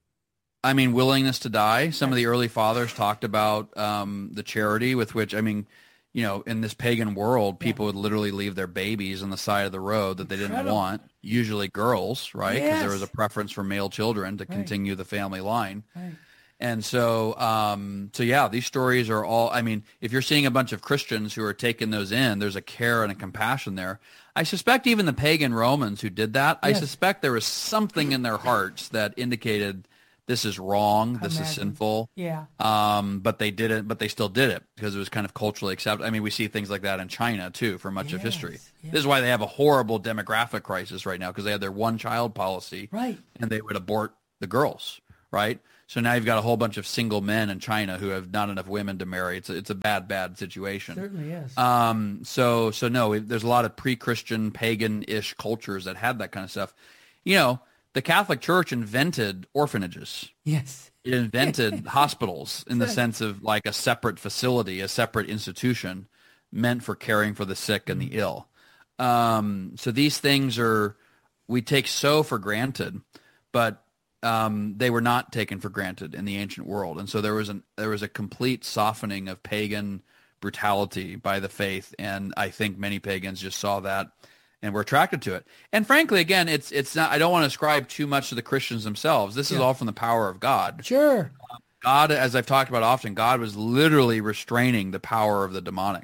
I mean, willingness to die. Some of the early fathers talked about um, the charity with which, I mean, you know, in this pagan world, people would literally leave their babies on the side of the road that they didn't Incredible. want, usually girls, right? Because there was a Yes. preference for male children to Right. continue the family line. Right. And so, um, so yeah, these stories are all, I mean, if you're seeing a bunch of Christians who are taking those in, there's a care and a compassion there. I suspect even the pagan Romans who did that, I Yes. suspect there was something in their hearts that indicated this is wrong, this is Imagine. sinful. Yeah. Um, but they did it, but they still did it because it was kind of culturally accepted. I mean, we see things like that in China too for much of history. Yes, yes. This is why they have a horrible demographic crisis right now because they had their one child policy Right. and they would abort the girls, right? So now you've got a whole bunch of single men in China who have not enough women to marry. It's a, it's a bad, bad situation. Certainly is. Um, so, so no, it- there's a lot of pre-Christian, pagan-ish cultures that had that kind of stuff. You know, the Catholic Church invented orphanages. Yes. It invented hospitals in the Right. sense of like a separate facility, a separate institution meant for caring for the sick and the ill. Um, so these things are, we take so for granted, but um, they were not taken for granted in the ancient world. And so there was an, there was a complete softening of pagan brutality by the faith. And I think many pagans just saw that and we're attracted to it. And frankly, again, it's it's not. I don't want to ascribe too much to the Christians themselves. This is Yeah. all from the power of God. Sure. God, as I've talked about often, God was literally restraining the power of the demonic.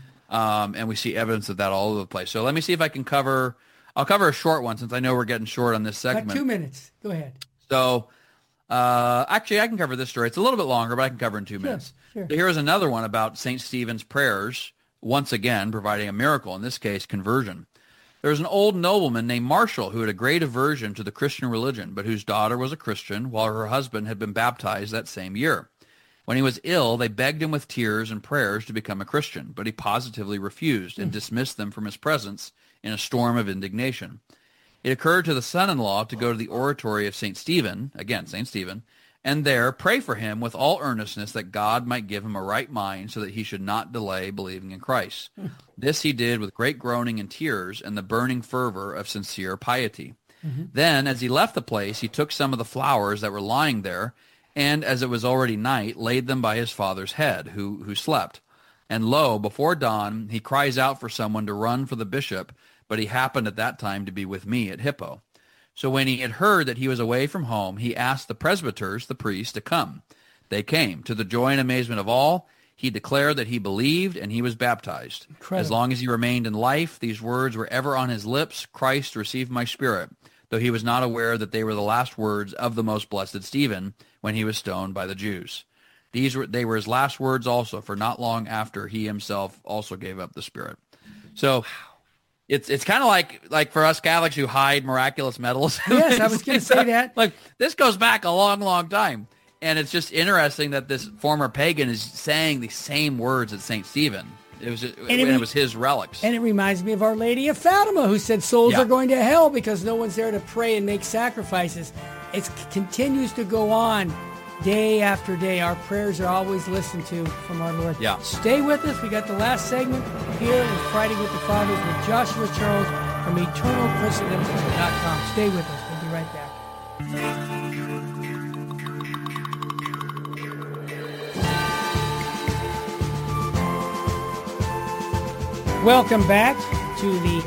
Um, and we see evidence of that all over the place. So let me see if I can cover, I'll cover a short one since I know we're getting short on this segment. Got two minutes. Go ahead. So uh, actually, I can cover this story. It's a little bit longer, but I can cover in two minutes. Sure. So here is another one about Saint Stephen's prayers, once again providing a miracle, in this case, conversion. There was an old nobleman named Marshall who had a great aversion to the Christian religion, but whose daughter was a Christian while her husband had been baptized that same year. When he was ill, they begged him with tears and prayers to become a Christian, but he positively refused and dismissed them from his presence in a storm of indignation. It occurred to the son-in-law to go to the oratory of Saint Stephen, again, Saint Stephen, and there pray for him with all earnestness that God might give him a right mind so that he should not delay believing in Christ. This he did with great groaning and tears and the burning fervor of sincere piety. Mm-hmm. Then, as he left the place, he took some of the flowers that were lying there, and as it was already night, laid them by his father's head, who, who slept. And lo, before dawn, he cries out for someone to run for the bishop, but he happened at that time to be with me at Hippo. So when he had heard that he was away from home, he asked the presbyters, the priests, to come. They came. To the joy and amazement of all, he declared that he believed and he was baptized. Incredible. As long as he remained in life, these words were ever on his lips, Christ, receive my spirit, though he was not aware that they were the last words of the most blessed Stephen when he was stoned by the Jews. These were They were his last words also, for not long after he himself also gave up the spirit. So It's it's kind of like like for us Catholics who hide miraculous medals. Yes, I was going to say that. Like, this goes back a long, long time. And it's just interesting that this former pagan is saying the same words as Saint Stephen. It was and it, and it was his relics. And it reminds me of Our Lady of Fatima, who said souls yeah. are going to hell because no one's there to pray and make sacrifices. It continues to go on day after day. Our prayers are always listened to from our Lord. Yeah. Stay with us. We got the last segment here in Friday with the Fathers with Joshua Charles from eternal christendom dot com. Stay with us. We'll be right back. Welcome back to the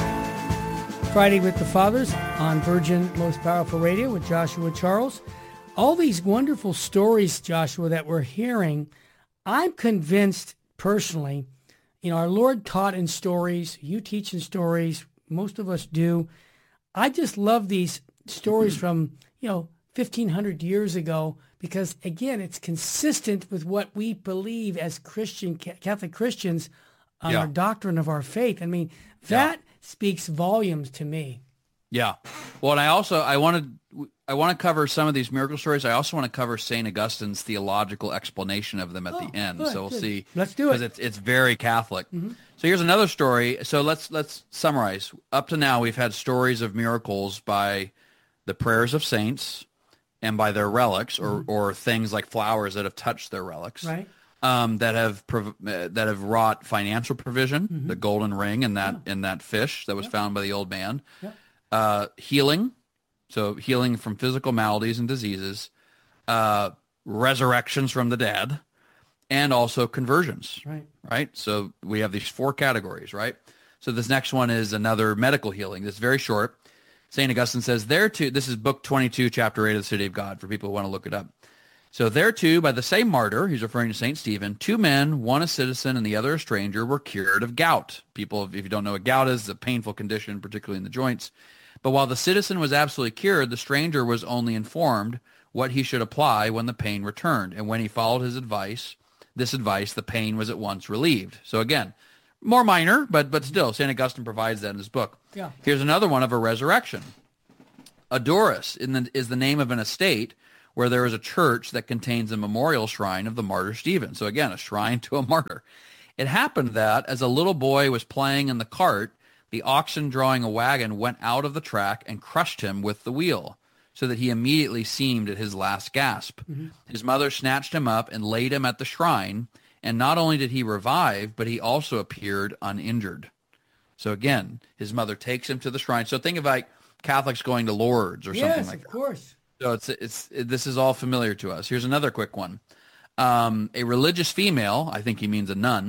Friday with the Fathers on Virgin Most Powerful Radio with Joshua Charles. All these wonderful stories, Joshua, that we're hearing, I'm convinced personally, you know, our Lord taught in stories, you teach in stories, most of us do. I just love these stories from, you know, fifteen hundred years ago because, again, it's consistent with what we believe as Christian, Catholic Christians on yeah. our doctrine of our faith. I mean, that yeah. speaks volumes to me. Yeah. Well, and I also, I wanted, I want to cover some of these miracle stories. I also want to cover Saint Augustine's theological explanation of them at oh, the end. Good, so we'll good. see. Let's do it. Because it's, it's very Catholic. Mm-hmm. So here's another story. So let's, let's summarize. Up to now, we've had stories of miracles by the prayers of saints and by their relics or, mm-hmm. or things like flowers that have touched their relics. Right. Um, that have prov- uh, that have wrought financial provision, mm-hmm. the golden ring and that yeah. in that fish that was yeah. found by the old man, yeah. uh, healing, so healing from physical maladies and diseases, uh, resurrections from the dead, and also conversions. Right. Right. So we have these four categories. Right. So this next one is another medical healing. It's very short. Saint Augustine says there too. This is book twenty-two, chapter eight of the City of God for people who want to look it up. So there too, by the same martyr, he's referring to Saint Stephen, two men, one a citizen and the other a stranger, were cured of gout. People, if you don't know what gout is, it's a painful condition, particularly in the joints. But while the citizen was absolutely cured, the stranger was only informed what he should apply when the pain returned. And when he followed his advice, this advice, the pain was at once relieved. So again, more minor, but but still, Saint Augustine provides that in his book. Yeah. Here's another one of a resurrection. Adoris in the, is the name of an estate where there is a church that contains a memorial shrine of the martyr Stephen. So again, a shrine to a martyr. It happened that as a little boy was playing in the cart, the oxen drawing a wagon went out of the track and crushed him with the wheel, so that he immediately seemed at his last gasp. Mm-hmm. His mother snatched him up and laid him at the shrine, and not only did he revive, but he also appeared uninjured. So again, his mother takes him to the shrine. So think of like Catholics going to Lourdes or yes, something like that. Yes, of course. So it's it's it, this is all familiar to us. Here's another quick one. Um, a religious female, I think he means a nun,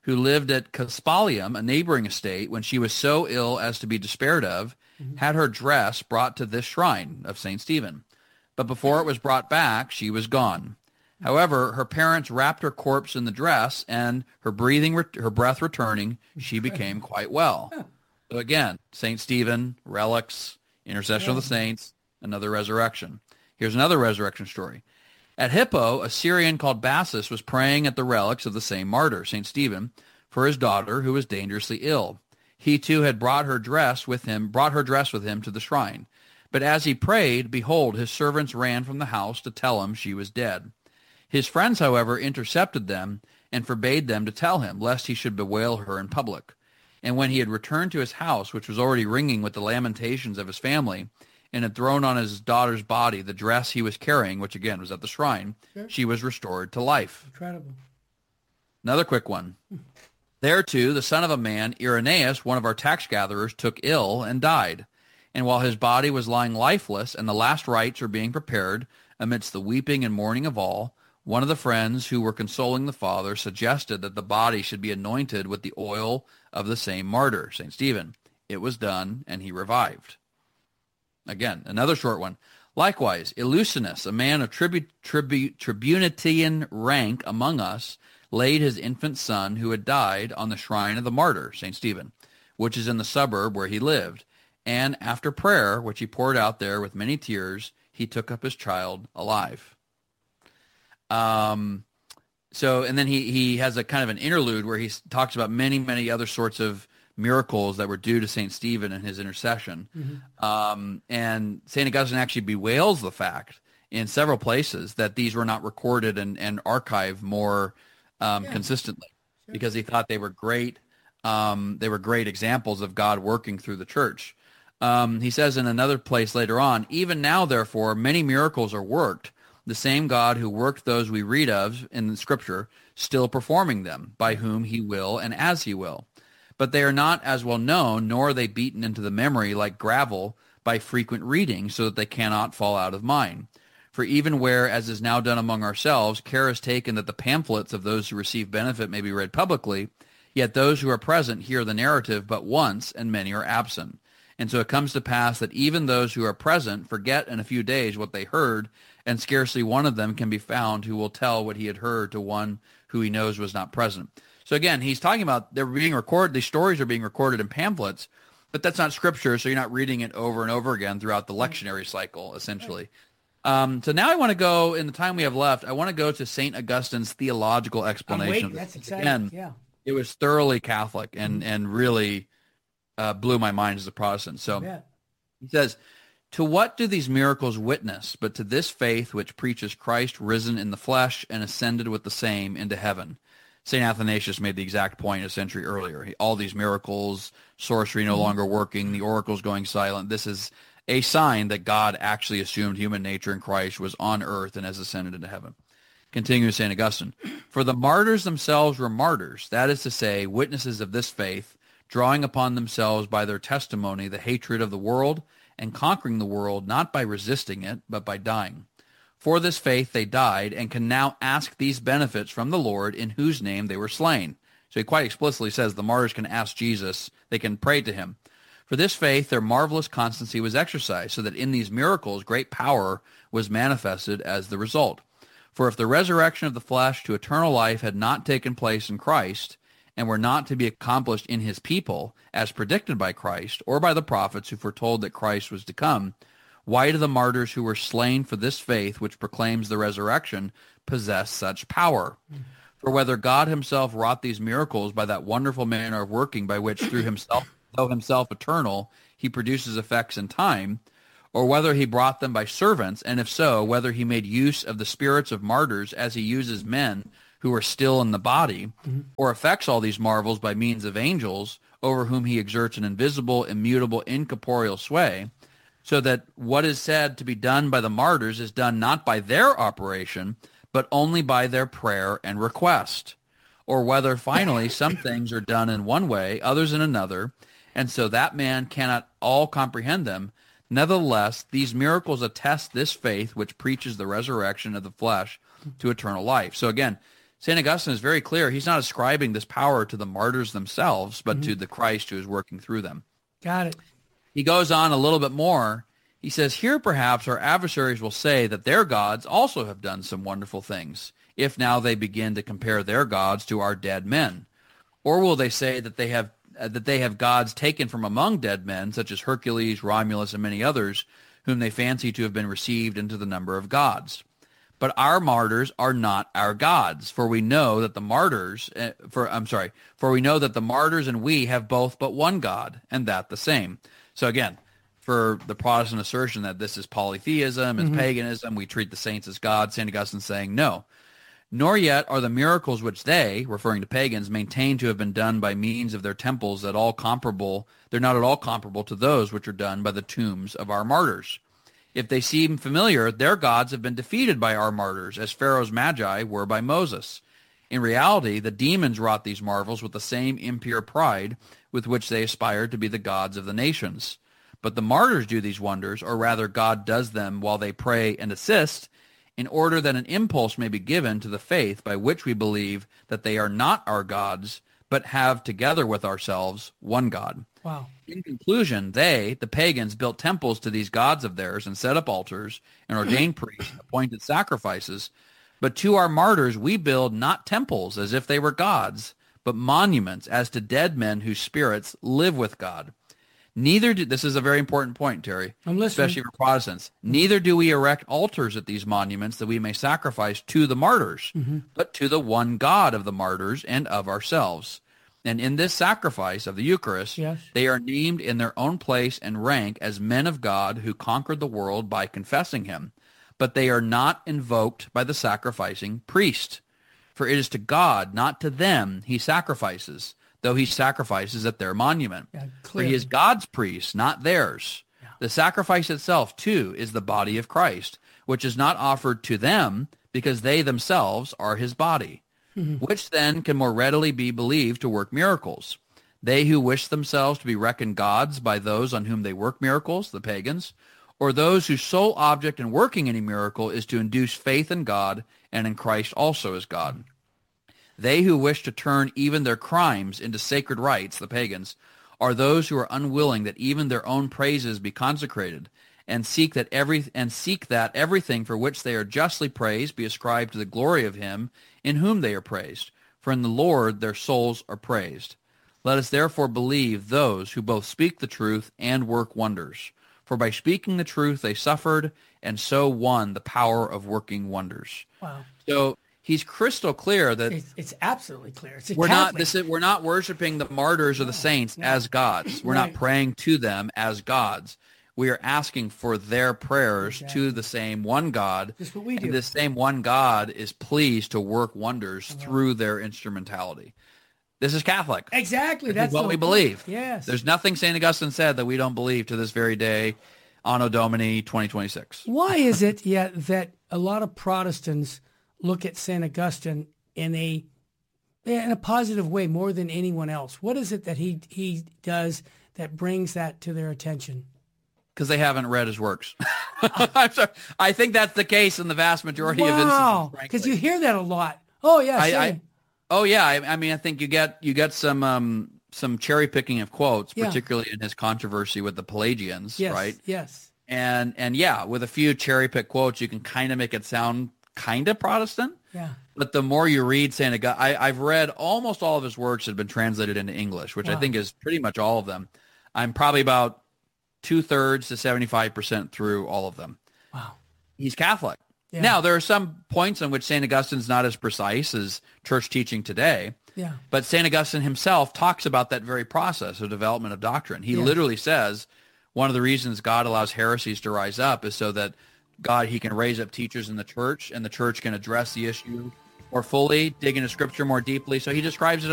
who lived at Caspalium, a neighboring estate, when she was so ill as to be despaired of, mm-hmm. had her dress brought to this shrine of Saint Stephen. But before it was brought back, she was gone. However, her parents wrapped her corpse in the dress, and her breathing, her breath returning, she became quite well. So again, Saint Stephen, relics, intercession of the saints, another resurrection. Here's another resurrection story. At Hippo, a Syrian called Bassus was praying at the relics of the same martyr, Saint Stephen, for his daughter, who was dangerously ill. He too had brought her dress with him, brought her dress with him to the shrine. But as he prayed, behold, his servants ran from the house to tell him she was dead. His friends, however, intercepted them and forbade them to tell him, lest he should bewail her in public. And when he had returned to his house, which was already ringing with the lamentations of his family, and had thrown on his daughter's body the dress he was carrying, which again was at the shrine, sure. she was restored to life. Incredible. Another quick one. There, too, the son of a man, Irenaeus, one of our tax gatherers, took ill and died. And while his body was lying lifeless and the last rites were being prepared, amidst the weeping and mourning of all, one of the friends who were consoling the father suggested that the body should be anointed with the oil of the same martyr, Saint Stephen. It was done, and he revived. Again, another short one. Likewise, Eleusinus, a man of tribu- tribu- tribunitian rank among us, laid his infant son, who had died, on the shrine of the martyr, Saint Stephen, which is in the suburb where he lived. And after prayer, which he poured out there with many tears, he took up his child alive. Um, so, and then he, he has a kind of an interlude where he talks about many, many other sorts of miracles that were due to Saint Stephen and his intercession. Mm-hmm. Um, and Saint Augustine actually bewails the fact in several places that these were not recorded and, and archived more um, yeah. consistently sure. because he thought they were great. Um, they were great examples of God working through the church. Um, he says in another place later on, even now, therefore, many miracles are worked. The same God who worked those we read of in the Scripture, still performing them, by whom he will and as he will. But they are not as well known, nor are they beaten into the memory like gravel by frequent reading, so that they cannot fall out of mind. For even where, as is now done among ourselves, care is taken that the pamphlets of those who receive benefit may be read publicly, yet those who are present hear the narrative but once, and many are absent. And so it comes to pass that even those who are present forget in a few days what they heard, and scarcely one of them can be found who will tell what he had heard to one who he knows was not present. So again, he's talking about they're being recorded, these stories are being recorded in pamphlets, but that's not scripture, so you're not reading it over and over again throughout the lectionary cycle, essentially. Um, so now I want to go, in the time we have left, I want to go to Saint Augustine's theological explanation. Oh, wait, that's exciting. Again, yeah. It was thoroughly Catholic and, mm-hmm. and really uh, blew my mind as a Protestant. So yeah. He says, to what do these miracles witness, but to this faith which preaches Christ risen in the flesh and ascended with the same into heaven? Saint Athanasius made the exact point a century earlier. He, all these miracles, sorcery no longer working, the oracles going silent. This is a sign that God actually assumed human nature in Christ, was on earth, and has ascended into heaven. Continuing Saint Augustine, for the martyrs themselves were martyrs, that is to say, witnesses of this faith, drawing upon themselves by their testimony the hatred of the world, and conquering the world not by resisting it, but by dying. For this faith they died, and can now ask these benefits from the Lord, in whose name they were slain. So he quite explicitly says the martyrs can ask Jesus, they can pray to him. For this faith their marvelous constancy was exercised, so that in these miracles great power was manifested as the result. For if the resurrection of the flesh to eternal life had not taken place in Christ, and were not to be accomplished in his people, as predicted by Christ, or by the prophets who foretold that Christ was to come, why do the martyrs who were slain for this faith, which proclaims the resurrection, possess such power? Mm-hmm. For whether God himself wrought these miracles by that wonderful manner of working by which through himself, though himself eternal, he produces effects in time, or whether he brought them by servants, and if so, whether he made use of the spirits of martyrs as he uses men who are still in the body, mm-hmm. or effects all these marvels by means of angels, over whom he exerts an invisible, immutable, incorporeal sway, so that what is said to be done by the martyrs is done not by their operation, but only by their prayer and request. Or whether, finally, some things are done in one way, others in another, and so that man cannot all comprehend them. Nevertheless, these miracles attest this faith which preaches the resurrection of the flesh to eternal life. So again, Saint Augustine is very clear. He's not ascribing this power to the martyrs themselves, but mm-hmm. to the Christ who is working through them. Got it. He goes on a little bit more. He says, here perhaps our adversaries will say that their gods also have done some wonderful things, if now they begin to compare their gods to our dead men. Or will they say that they have uh, that they have gods taken from among dead men, such as Hercules, Romulus, and many others, whom they fancy to have been received into the number of gods. But our martyrs are not our gods, for we know that the martyrs, uh, for I'm sorry, for we know that the martyrs and we have both but one God, and that the same. So again, for the Protestant assertion that this is polytheism, it's mm-hmm. paganism, we treat the saints as gods, Saint Augustine saying no. Nor yet are the miracles which they, referring to pagans, maintain to have been done by means of their temples at all comparable, they're not at all comparable to those which are done by the tombs of our martyrs. If they seem familiar, their gods have been defeated by our martyrs, as Pharaoh's magi were by Moses. In reality, the demons wrought these marvels with the same impure pride with which they aspired to be the gods of the nations. But the martyrs do these wonders, or rather God does them while they pray and assist, in order that an impulse may be given to the faith by which we believe that they are not our gods, but have, together with ourselves, one God. Wow. In conclusion, they, the pagans, built temples to these gods of theirs and set up altars and ordained priests and appointed sacrifices. But to our martyrs we build not temples as if they were gods, but monuments as to dead men whose spirits live with God. Neither do, this is a very important point, Terry, I'm listening. especially for Protestants. Neither do we erect altars at these monuments that we may sacrifice to the martyrs, mm-hmm. but to the one God of the martyrs and of ourselves. And in this sacrifice of the Eucharist, yes. they are named in their own place and rank as men of God who conquered the world by confessing him. But they are not invoked by the sacrificing priest. For it is to God, not to them, he sacrifices, though he sacrifices at their monument. Yeah, For he is God's priest, not theirs. Yeah. The sacrifice itself, too, is the body of Christ, which is not offered to them because they themselves are his body, mm-hmm. which then can more readily be believed to work miracles. They who wish themselves to be reckoned gods by those on whom they work miracles, the pagans, or those whose sole object in working any miracle is to induce faith in God and in Christ also as God. They who wish to turn even their crimes into sacred rites, the pagans, are those who are unwilling that even their own praises be consecrated, and seek that every and seek that everything for which they are justly praised be ascribed to the glory of him in whom they are praised. For in the Lord their souls are praised. Let us therefore believe those who both speak the truth and work wonders. For by speaking the truth they suffered, and so won the power of working wonders. Wow. So he's crystal clear that it's, it's absolutely clear. It's a we're Catholic. not this is, we're not worshiping the martyrs or the saints no. as gods. We're right. not praying to them as gods. We are asking for their prayers exactly. to the same one God. Just what we do. And this same one God is pleased to work wonders oh. through their instrumentality. This is Catholic. Exactly. This That's is what the we point. believe. Yes. There's nothing Saint Augustine said that we don't believe to this very day, Anno Domini twenty twenty-six. Why is it yet that a lot of Protestants look at Saint Augustine in a in a positive way more than anyone else? What is it that he he does that brings that to their attention? Because they haven't read his works. I'm sorry. I think that's the case in the vast majority wow. of instances. Wow, because you hear that a lot. Oh yeah, I, I, oh yeah. I, I mean, I think you get you get some um, some cherry picking of quotes, yeah. particularly in his controversy with the Pelagians, yes, right? Yes. And and yeah, with a few cherry pick quotes, you can kind of make it sound kind of Protestant. Yeah. But the more you read Saint Augustine, I, I've read almost all of his works that have been translated into English, which wow. I think is pretty much all of them. I'm probably about two-thirds to seventy-five percent through all of them. Wow. He's Catholic. Yeah. Now, there are some points on which Saint Augustine's not as precise as church teaching today. Yeah. But Saint Augustine himself talks about that very process of development of doctrine. He yeah. literally says one of the reasons God allows heresies to rise up is so that God, he can raise up teachers in the church, and the church can address the issue more fully, dig into Scripture more deeply. So he describes it